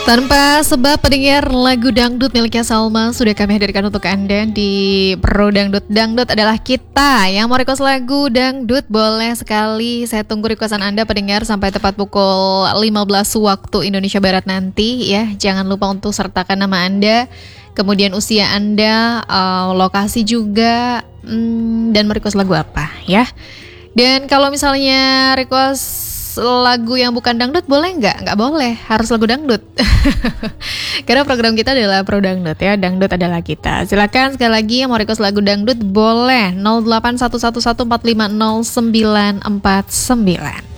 Tanpa sebab pendengar, lagu dangdut miliknya Salma sudah kami hadirkan untuk Anda di Pro Dangdut. Dangdut adalah kita. Yang mau request lagu dangdut boleh sekali. Saya tunggu requestan Anda pendengar sampai tepat pukul 15 waktu Indonesia Barat nanti ya. Jangan lupa untuk sertakan nama Anda, kemudian usia Anda, lokasi juga, dan merequest lagu apa ya. Dan kalau misalnya request lagu yang bukan dangdut boleh nggak? Nggak boleh, harus lagu dangdut. Karena program kita adalah Pro Dangdut ya, dangdut adalah kita. Silakan sekali lagi yang mau request lagu dangdut boleh 081114500949.